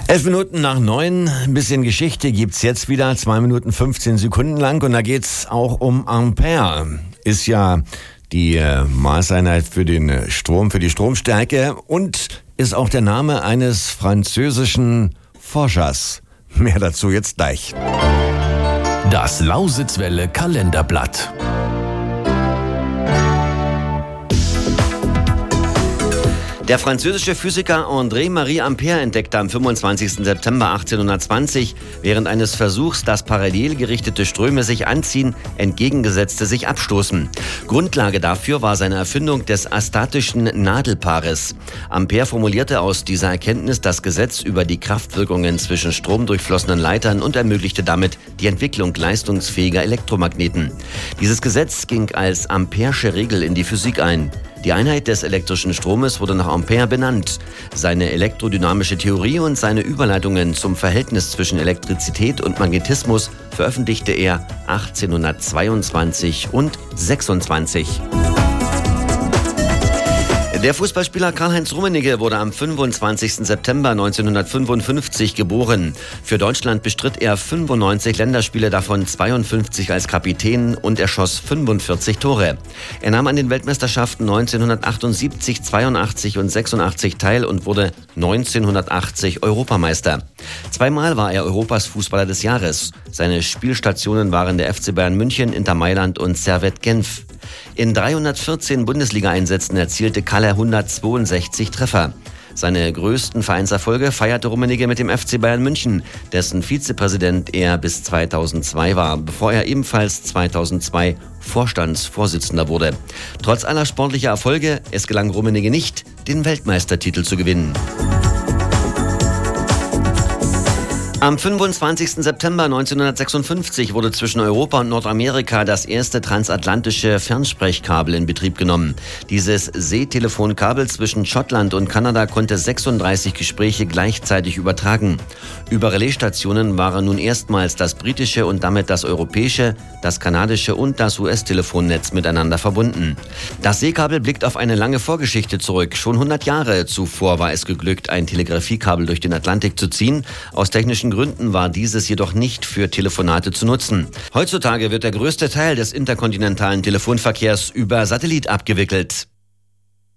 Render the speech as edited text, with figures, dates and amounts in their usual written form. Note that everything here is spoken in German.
11:09, ein bisschen Geschichte gibt's jetzt wieder, 2 Minuten 15 Sekunden lang, und da geht's auch um Ampere. Ist ja die Maßeinheit für den Strom, für die Stromstärke, und ist auch der Name eines französischen Forschers. Mehr dazu jetzt gleich. Das Lausitzwelle Kalenderblatt. Der französische Physiker André-Marie Ampère entdeckte am 25. September 1820 während eines Versuchs, dass parallel gerichtete Ströme sich anziehen, entgegengesetzte sich abstoßen. Grundlage dafür war seine Erfindung des astatischen Nadelpaares. Ampère formulierte aus dieser Erkenntnis das Gesetz über die Kraftwirkungen zwischen stromdurchflossenen Leitern und ermöglichte damit die Entwicklung leistungsfähiger Elektromagneten. Dieses Gesetz ging als Ampere'sche Regel in die Physik ein. Die Einheit des elektrischen Stromes wurde nach Ampère benannt. Seine elektrodynamische Theorie und seine Überleitungen zum Verhältnis zwischen Elektrizität und Magnetismus veröffentlichte er 1822 und 26. Der Fußballspieler Karl-Heinz Rummenigge wurde am 25. September 1955 geboren. Für Deutschland bestritt er 95 Länderspiele, davon 52 als Kapitän, und er schoss 45 Tore. Er nahm an den Weltmeisterschaften 1978, 82 und 86 teil und wurde 1980 Europameister. Zweimal war er Europas Fußballer des Jahres. Seine Spielstationen waren der FC Bayern München, Inter Mailand und Servette Genf. In 314 Bundesliga-Einsätzen erzielte Kalle 162 Treffer. Seine größten Vereinserfolge feierte Rummenigge mit dem FC Bayern München, dessen Vizepräsident er bis 2002 war, bevor er ebenfalls 2002 Vorstandsvorsitzender wurde. Trotz aller sportlicher Erfolge, es gelang Rummenigge nicht, den Weltmeistertitel zu gewinnen. Am 25. September 1956 wurde zwischen Europa und Nordamerika das erste transatlantische Fernsprechkabel in Betrieb genommen. Dieses Seetelefonkabel zwischen Schottland und Kanada konnte 36 Gespräche gleichzeitig übertragen. Über Relaisstationen waren nun erstmals das britische und damit das europäische, das kanadische und das US-Telefonnetz miteinander verbunden. Das Seekabel blickt auf eine lange Vorgeschichte zurück. Schon 100 Jahre zuvor war es geglückt, ein Telegrafiekabel durch den Atlantik zu ziehen. Aus technischen Gründen war dieses jedoch nicht für Telefonate zu nutzen. Heutzutage wird der größte Teil des interkontinentalen Telefonverkehrs über Satellit abgewickelt.